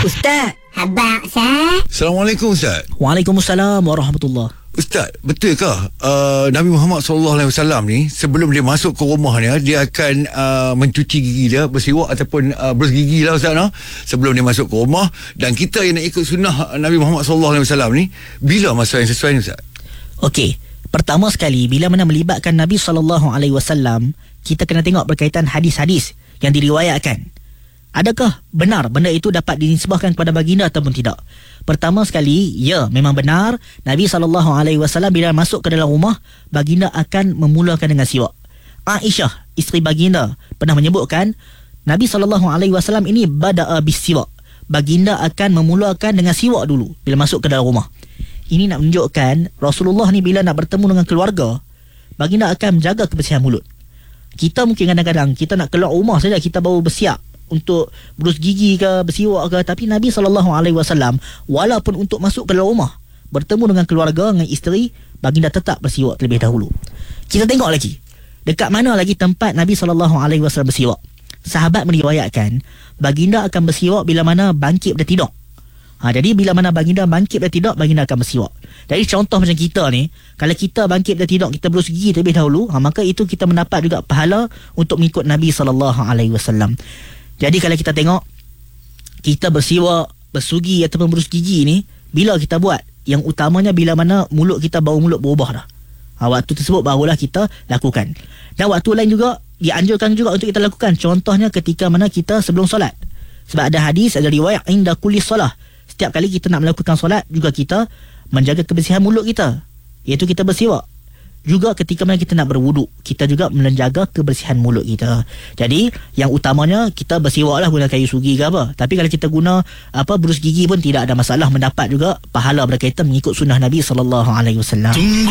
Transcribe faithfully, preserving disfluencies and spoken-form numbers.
Ustaz. Abang Ustaz. Assalamualaikum Ustaz. Waalaikumsalam warahmatullahi. Ustaz, betulkah uh, Nabi Muhammad sallallahu alaihi wasallam ni sebelum dia masuk ke rumahnya, dia akan uh, mencuci gigi dia, bersiwak ataupun uh, berus gigi lah Ustaz, no? Sebelum dia masuk ke rumah. Dan kita yang nak ikut sunnah Nabi Muhammad sallallahu alaihi wasallam ni, bila masa yang sesuai ni Ustaz? Okey, pertama sekali bila mana melibatkan Nabi sallallahu alaihi wasallam, kita kena tengok berkaitan hadis-hadis yang diriwayatkan. Adakah benar benda itu dapat dinisbahkan kepada baginda ataupun tidak? Pertama sekali, ya, memang benar Nabi sallallahu alaihi wasallam bila masuk ke dalam rumah, baginda akan memulakan dengan siwak. Aisyah, isteri baginda, pernah menyebutkan Nabi sallallahu alaihi wasallam ini bada'a bisiwak. Baginda akan memulakan dengan siwak dulu bila masuk ke dalam rumah. Ini nak menunjukkan Rasulullah ni bila nak bertemu dengan keluarga, baginda akan menjaga kebersihan mulut. Kita mungkin kadang-kadang kita nak keluar rumah saja, kita baru bersiap untuk berus gigi ke, bersiwak ke, tapi Nabi sallallahu alaihi wasallam walaupun untuk masuk ke dalam rumah, bertemu dengan keluarga, dengan isteri, baginda tetap bersiwak terlebih dahulu. Kita tengok lagi, dekat mana lagi tempat Nabi sallallahu alaihi wasallam bersiwak. Sahabat meriwayatkan baginda akan bersiwak bila mana bangkit dari tidur. Ha, jadi bila mana baginda bangkit dari tidur, baginda akan bersiwak. Jadi contoh macam kita ni, kalau kita bangkit dari tidur, kita berus gigi terlebih dahulu, ha, maka itu kita mendapat juga pahala untuk mengikut Nabi sallallahu alaihi wasallam. Jadi kalau kita tengok, kita bersiwak, bersugi ataupun berus gigi ni, bila kita buat, yang utamanya bila mana mulut kita, bau mulut berubah dah. Ha, waktu tersebut barulah kita lakukan. Dan waktu lain juga dianjurkan juga untuk kita lakukan. Contohnya ketika mana kita sebelum solat. Sebab ada hadis, ada riwayat inda kulli solah. Setiap kali kita nak melakukan solat, juga kita menjaga kebersihan mulut kita, iaitu kita bersiwak. Juga ketika mana kita nak berwuduk, kita juga menjaga kebersihan mulut kita. Jadi yang utamanya kita bersiwak lah, guna kayu sugi ke apa. Tapi kalau kita guna apa berus gigi pun tidak ada masalah, mendapat juga pahala berkaitan mengikut sunnah Nabi sallallahu alaihi wasallam.